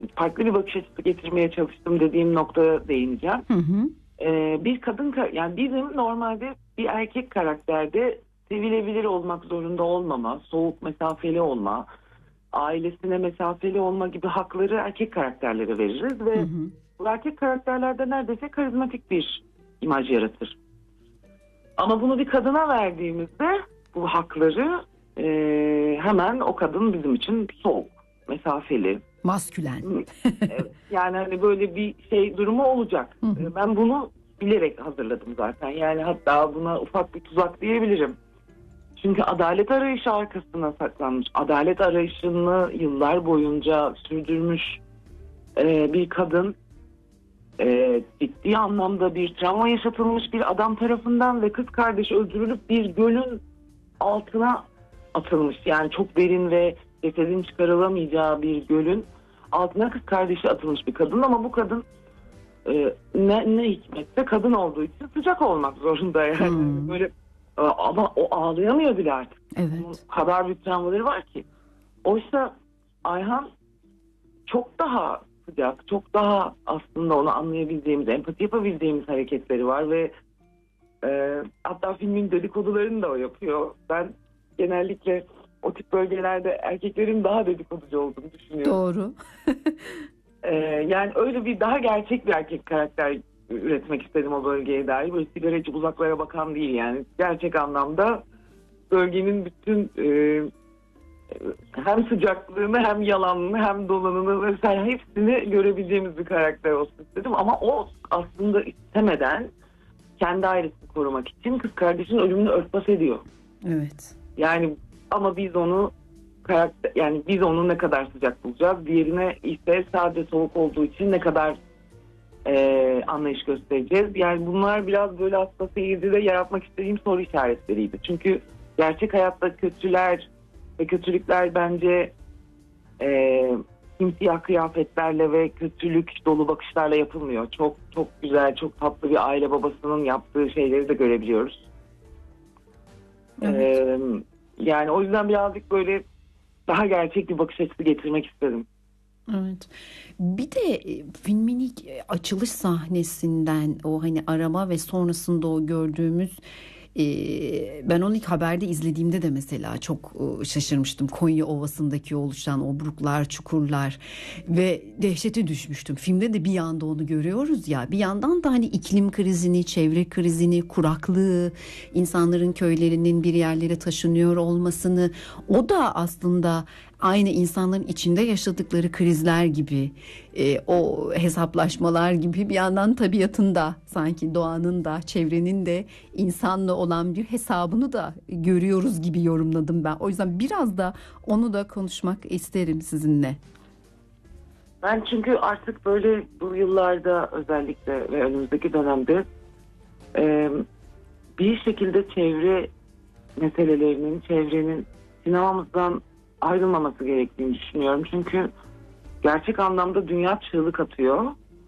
farklı bir bakış açısı getirmeye çalıştım dediğim noktaya değineceğim. Hı hı. Bir kadın, yani bizim normalde bir erkek karakterde sevilebilir olmak zorunda olmama, soğuk mesafeli olma, ailesine mesafeli olma gibi hakları erkek karakterlere veririz Hı ve hı. bu erkek karakterlerde neredeyse karizmatik bir imaj yaratır. Ama bunu bir kadına verdiğimizde bu hakları hemen o kadın bizim için soğuk, mesafeli. Maskülen. Yani hani böyle bir şey durumu olacak. Hı hı. Ben bunu bilerek hazırladım zaten. Yani hatta buna ufak bir tuzak diyebilirim. Çünkü adalet arayışı arkasına saklanmış. Adalet arayışını yıllar boyunca sürdürmüş bir kadın, ciddi anlamda bir travma yaşatılmış bir adam tarafından ve kız kardeşi öldürülüp bir gölün altına atılmış. Yani çok derin ve cesedin çıkarılamayacağı bir gölün altına kız kardeşi atılmış bir kadın, ama bu kadın ne hikmetse kadın olduğu için sıcak olmak zorunda yani. Böyle ama o ağlayamıyor bile artık. Bunun Evet. kadar bir travmaları var ki. Oysa Ayhan çok daha sıcak, çok daha aslında onu anlayabildiğimiz, empati yapabildiğimiz hareketleri var ve hatta filmin dedikodularını da o yapıyor. Ben genellikle o tip bölgelerde erkeklerin daha dedikoducu olduğunu düşünüyorum. Doğru. Yani öyle bir daha gerçek bir erkek karakter üretmek istedim o bölgeye dair. Böyle sigaracı, uzaklara bakan değil yani. Gerçek anlamda bölgenin bütün hem sıcaklığını hem yalanını hem dolanını vesaire hepsini görebileceğimiz bir karakter olsun istedim. Ama o aslında istemeden kendi ailesini korumak için kız kardeşinin ölümünü örtbas ediyor. Evet. Yani ama biz onu yani biz onu ne kadar sıcak bulacağız. Diğerine ise sadece soğuk olduğu için ne kadar anlayış göstereceğiz. Yani bunlar biraz böyle aslında seyircide yaratmak istediğim soru işaretleriydi. Çünkü gerçek hayatta kötüler ve kötülükler bence simsiyah kıyafetlerle ve kötülük dolu bakışlarla yapılmıyor. Çok çok güzel, çok tatlı bir aile babasının yaptığı şeyleri de görebiliyoruz. Evet. Yani o yüzden birazcık böyle daha gerçek bir bakış açısı getirmek istedim. Evet. Bir de filmin ilk açılış sahnesinden o hani arama ve sonrasında o gördüğümüz ben onu ilk haberde izlediğimde de mesela çok şaşırmıştım. Konya Ovası'ndaki oluşan obruklar, çukurlar ve dehşete düşmüştüm. Filmde de bir yanda onu görüyoruz ya. Bir yandan da hani iklim krizini, çevre krizini, kuraklığı, insanların köylerinin bir yerlere taşınıyor olmasını, o da aslında aynı insanların içinde yaşadıkları krizler gibi, o hesaplaşmalar gibi bir yandan tabiatın da sanki doğanın da çevrenin de insanla olan bir hesabını da görüyoruz gibi yorumladım ben. O yüzden biraz da onu da konuşmak isterim sizinle. Ben çünkü artık böyle bu yıllarda özellikle ve önümüzdeki dönemde bir şekilde çevre meselelerinin, çevrenin sinemamızdan ayrılmaması gerektiğini düşünüyorum. Çünkü gerçek anlamda dünya çığlık atıyor.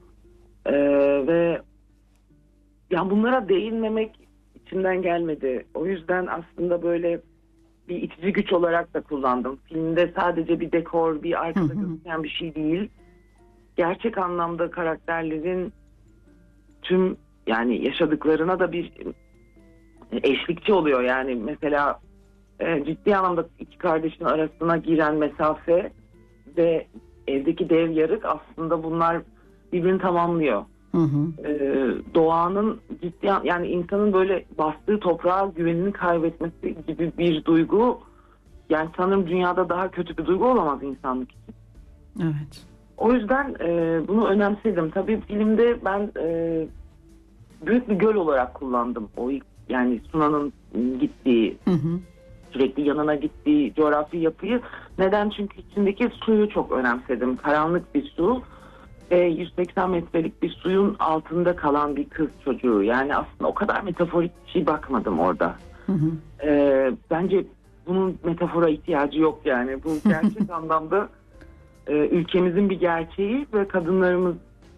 Ve yani bunlara değinmemek içimden gelmedi. O yüzden aslında böyle bir itici güç olarak da kullandım. Filmde sadece bir dekor, bir arkada gözüken bir şey değil. Gerçek anlamda karakterlerin tüm yani yaşadıklarına da bir eşlikçi oluyor. Yani mesela ciddi anlamda iki kardeşin arasına giren mesafe ve evdeki dev yarık, aslında bunlar birbirini tamamlıyor. Hı hı. Doğanın ciddi yani insanın böyle bastığı toprağa güvenini kaybetmesi gibi bir duygu, yani sanırım dünyada daha kötü bir duygu olamaz insanlık için. Evet. O yüzden bunu önemsedim. Tabii filmde ben büyük bir göl olarak kullandım. O ilk, yani Suna'nın gittiği, Hı hı. sürekli yanına gittiği coğrafi yapıyı. Neden? Çünkü içindeki suyu çok önemsedim. Karanlık bir su ve 180 metrelik bir suyun altında kalan bir kız çocuğu. Yani aslında o kadar metaforik bir şey bakmadım orada. Hı hı. Bence bunun metafora ihtiyacı yok yani. Bu gerçek anlamda ülkemizin bir gerçeği ve kadınlarımız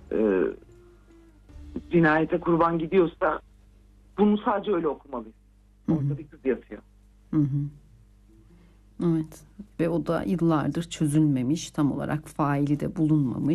cinayete kurban gidiyorsa bunu sadece öyle okumalıyız. Orada bir kız yatıyor. Hı hı. Evet. Ve o da yıllardır çözülmemiş, tam olarak faili de bulunmamış.